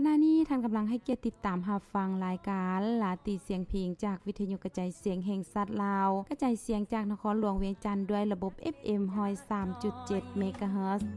ขณะนี้ท่านกำลังให้เกียรติติดตามรับฟังรายการลาตีเสียงเพลงจากวิทยุกระจายเสียงแห่งสัตว์ลาวกระจายเสียงจากนครหลวงเวียงจันทน์ด้วยระบบ FM 103.7 เมกะเฮิรตซ์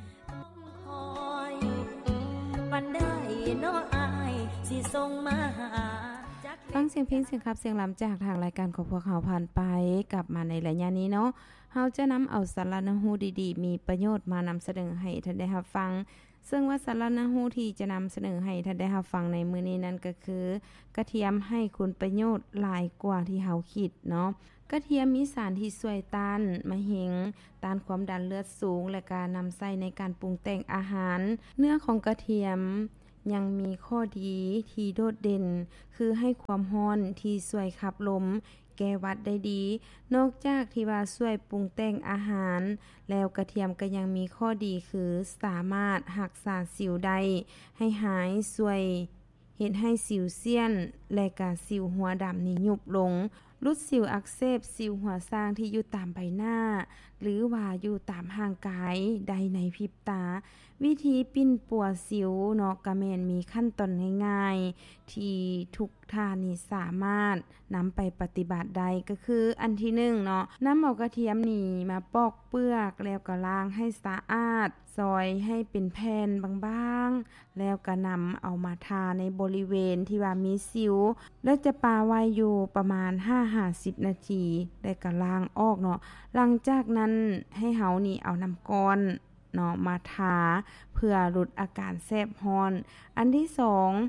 วันได้น้ออายสิส่งมาหาฟังเสียงเพลงเสียงครับเสียงลำจากทางรายการของพวกเราผ่านไปกลับมาในระยะนี้เนาะเฮาจะนำเอาสาระหูดีๆมีประโยชน์มานำเสนอให้ท่านได้รับฟังซึ่งว่าสาระหูที่จะนำเสนอให้ท่านได้รับฟังในมื้อนี้นั้นก็คือกระเทียมให้คุณประโยชน์หลายกว่าที่เฮาคิดเนาะกระเทียมมีสารที่ช่วยต้านมะเร็งต้านความดันเลือดสูงและการนำใช้ในการปรุงแต่งอาหารเนื้อของกระเทียมยังมีข้อดีที่โดดเด่นคือให้ความร้อนที่ช่วยขับลมแก้หวัดได้ดีนอกจากที่ว่าช่วยปรุงแต่งอาหารแล้วกระเทียมก็ยังมีข้อดีคือสามารถรักษาสิวได้ให้หายช่วยเฮ็ดให้สิวเซียนและก็สิวหัวดำนี่ยุบลงลดสิวอักเสบสิวหัวสร้างที่อยู่ตามใบหน้าหรือว่าอยู่ตามห่างกายได้ในพริบตาวิธีปิ้นปัวสิวเนาะก็แม่นมีขั้นตอนง่ายๆที่ทุกท่านนี่สามารถนำไปปฏิบัติได้ก็คืออันที่1เนาะนำเอากระเทียมนี่มาปอกเปลือกแล้วก็ล้างให้สะอาดซอยให้เป็นแผ่นบางๆแล้วก็นำเอามาทาในบริเวณที่ว่ามีสิวแล้วจะปาไว้อยู่ประมาณ5-10 นาทีแล้วก็ล้างออกเนาะหลังจากนั้นให้เฮานี่เอาน้ำก้อนเนาะมาทาเพื่อลดอาการแสบร้อนอันที่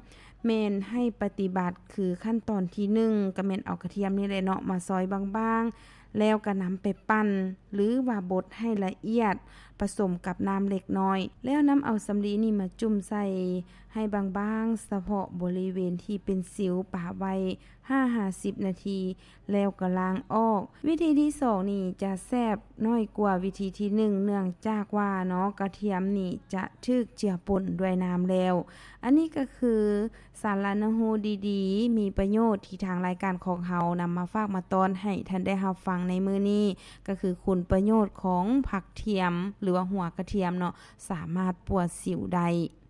2แม่นให้ปฏิบัติคือขั้นตอนที่1ก็แม่นเอากระเทียมนี่แหละเนาะมาซอยบางๆแล้วก็นำไปปั้นหรือว่าบดให้ละเอียดผสมกับน้ำเล็กน้อยแล้วนำเอาสำลีนี่มาจุ่มใส่ให้บางๆเฉพาะบริเวณที่เป็นสิวปะไว้5-10 นาทีแล้วก็ล้างออกวิธีที่2นี่จะแซ่บน้อยกว่าวิธีที่1เนื่องจากว่าเนาะกระเทียมนี่จะถูกเจือปนด้วยน้ำแล้วอันนี้ก็คือสาระหูดีๆมีประโยชน์ที่ทางรายการของเฮานำมาฝากมาตอนให้ท่านได้รับฟังในมื้อนี้ก็คือคุณประโยชน์ของผักเทียมหรือว่าหัวกระเทียมเนาะสามารถปัวสิวได้